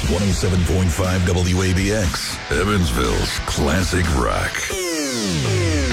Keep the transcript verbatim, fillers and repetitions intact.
one oh seven point five W A B X, Evansville's classic rock.